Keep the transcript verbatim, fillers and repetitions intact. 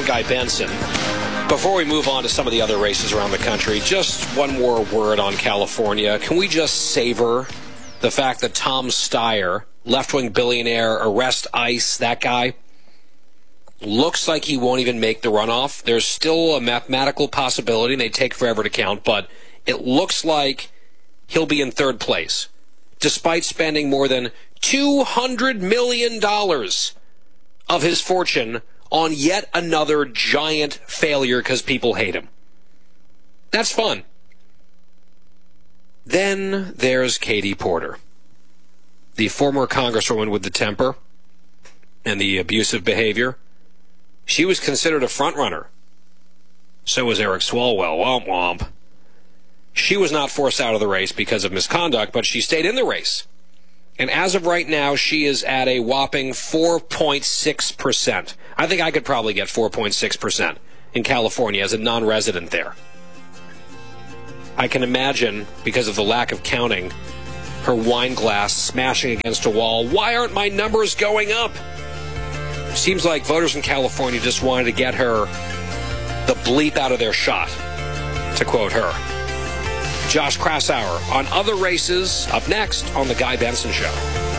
I'm Guy Benson. Before we move on to some of the other races around the country, just one more word on California. Can we just savor the fact that Tom Steyer, left-wing billionaire, arrest ICE, that guy, looks like he won't even make the runoff. There's still a mathematical possibility, and they take forever to count, but it looks like he'll be in third place, despite spending more than two hundred million dollars of his fortune on yet another giant failure because people hate him. That's fun. Then there's Katie Porter, the former congresswoman with the temper and the abusive behavior. She was considered a frontrunner. So was Eric Swalwell. Womp womp. She was not forced out of the race because of misconduct, but she stayed in the race. And as of right now, she is at a whopping four point six percent. I think I could probably get four point six percent in California as a non-resident there. I can imagine, because of the lack of counting, her wine glass smashing against a wall. Why aren't my numbers going up? Seems like voters in California just wanted to get her the bleep out of their shot, to quote her. Josh Kraushaar on other races up next on The Guy Benson Show.